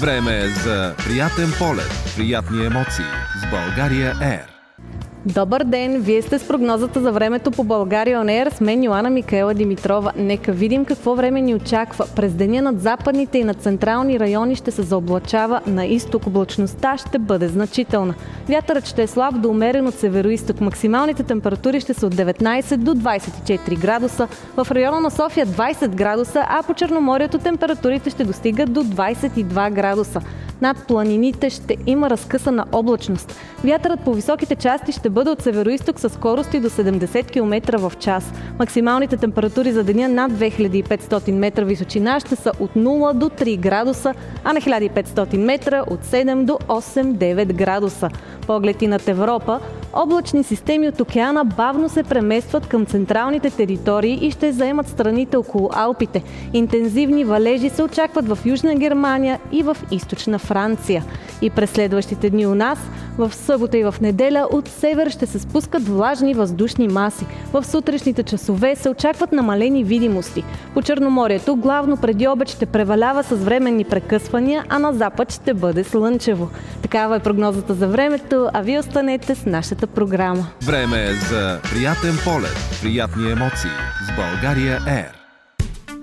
Време е за приятен полет, приятни емоции с България Air. Добър ден! Вие сте с прогнозата за времето по България On Air с мен Йоана Микаела Димитрова. Нека видим какво време ни очаква. През деня над западните и над централни райони ще се заоблачава, на изток облачността ще бъде значителна. Вятърът ще е слаб до умерен от североизток. Максималните температури ще са от 19 до 24 градуса. В района на София 20 градуса, а по Черноморието температурите ще достигат до 22 градуса. Над планините ще има разкъсана облачност. Вятърът по високите части ще бъде от североизток със скорости до 70 км в час. Максималните температури за деня над 2500 метра височина ще са от 0 до 3 градуса, а на 1500 метра от 7 до 8-9 градуса. Погледи над Европа, облачни системи от океана бавно се преместват към централните територии и ще заемат страните около Алпите. Интензивни валежи се очакват в Южна Германия и в Източна Франция. И през следващите дни у нас, в събота и в неделя, от север ще се спускат влажни въздушни маси. В сутрешните часове се очакват намалени видимости. По Черноморието главно преди обед ще превалява с временни прекъсвания, а на запад ще бъде слънчево. Такава е прогнозата за времето, а вие останете с нашата програма. Време е за приятен полет, приятни емоции с България Air.